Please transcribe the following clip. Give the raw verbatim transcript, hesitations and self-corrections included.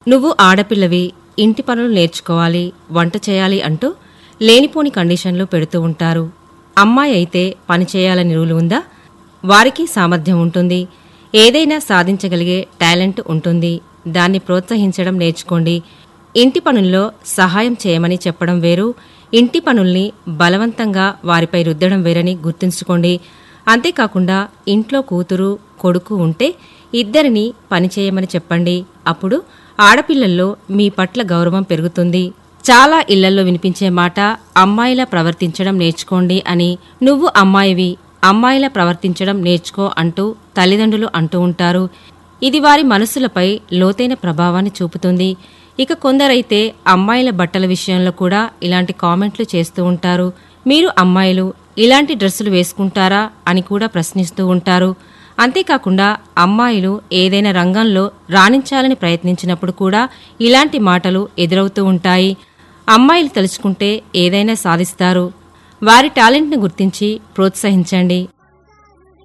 నువ్వు ఆడపిల్లవి, ఇంటి పనులు నేర్చుకోవాలి, వంట చేయాలి అంటూ లేనిపోని కండిషన్లు పెడుతూ ఉంటారు. అమ్మాయి అయితే పని చేయాలని రూలు ఉందా? వారికి సామర్థ్యం ఉంటుంది, ఏదైనా సాధించగలిగే టాలెంట్ ఉంటుంది. దాన్ని ప్రోత్సహించడం నేర్చుకోండి. ఇంటి పనుల్లో సహాయం చేయమని చెప్పడం వేరు, ఇంటి పనుల్ని బలవంతంగా వారిపై రుద్దడం వేరని గుర్తుంచుకోండి. అంతేకాకుండా ఇంట్లో కూతురు, కొడుకు ఉంటే ఇద్దరిని పనిచేయమని చెప్పండి. అప్పుడు ఆడపిల్లల్లో మీ పట్ల గౌరవం పెరుగుతుంది. చాలా ఇళ్లల్లో వినిపించే మాట అమ్మాయిలా ప్రవర్తించడం నేర్చుకోండి అని. నువ్వు అమ్మాయివి, అమ్మాయిలా ప్రవర్తించడం నేర్చుకో అంటూ తల్లిదండ్రులు అంటూ ఉంటారు. ఇది వారి మనసులపై లోతైన ప్రభావాన్ని చూపుతుంది. ఇక కొందరైతే అమ్మాయిల బట్టల విషయంలో కూడా ఇలాంటి కామెంట్లు చేస్తూ ఉంటారు. మీరు అమ్మాయిలు ఇలాంటి డ్రెస్సులు వేసుకుంటారా అని కూడా ప్రశ్నిస్తూ ఉంటారు. అంతేకాకుండా అమ్మాయిలు ఏదైనా రంగంలో రాణించాలని ప్రయత్నించినప్పుడు కూడా ఇలాంటి మాటలు ఎదురవుతూ ఉంటాయి. అమ్మాయిలు తలుచుకుంటే ఏదైనా సాధిస్తారు. వారి టాలెంట్ను గుర్తించి ప్రోత్సహించండి.